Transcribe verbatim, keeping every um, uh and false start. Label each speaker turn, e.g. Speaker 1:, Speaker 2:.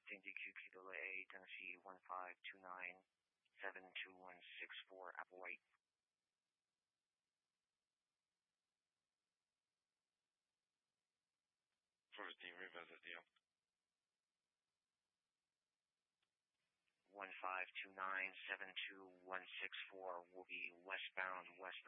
Speaker 1: Indy Q Kilo A, Tennessee one five two nine seven two one six four, Applewhite.
Speaker 2: First team, revisit deal.
Speaker 1: one five two nine seven two one six four will be westbound west